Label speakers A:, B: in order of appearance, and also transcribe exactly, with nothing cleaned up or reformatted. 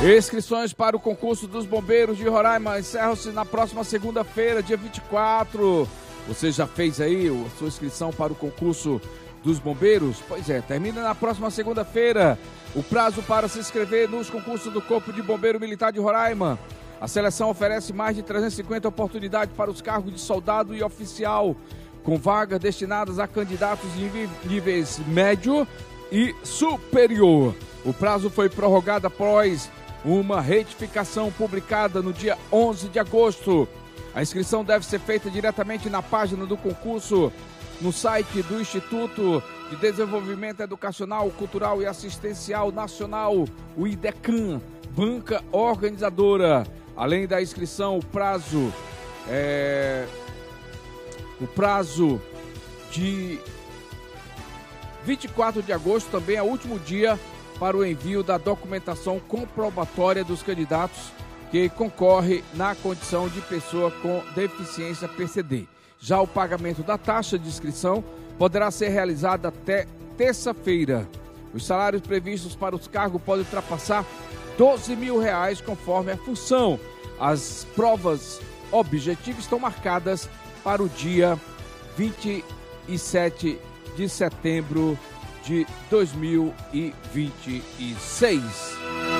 A: Inscrições para o concurso dos bombeiros de Roraima encerram-se na próxima segunda-feira, dia vinte e quatro. Você já fez aí a sua inscrição para o concurso dos bombeiros? Pois é, termina na próxima segunda-feira o prazo para se inscrever nos concursos do Corpo de Bombeiro Militar de Roraima. A seleção oferece mais de trezentas e cinquenta oportunidades para os cargos de soldado e oficial, com vagas destinadas a candidatos de níveis médio e superior. O prazo foi prorrogado após uma retificação publicada no dia onze de agosto. A inscrição deve ser feita diretamente na página do concurso, no site do Instituto de Desenvolvimento Educacional, Cultural e Assistencial Nacional, o IDECAN, banca organizadora. Além da inscrição, o prazo, é, o prazo de vinte e quatro de agosto também é o último dia para o envio da documentação comprobatória dos candidatos que concorrem na condição de pessoa com deficiência P C D. Já o pagamento da taxa de inscrição poderá ser realizado até terça-feira. Os salários previstos para os cargos podem ultrapassar doze mil reais conforme a função. As provas objetivas estão marcadas para o dia vinte e sete de setembro de dois mil e vinte e seis.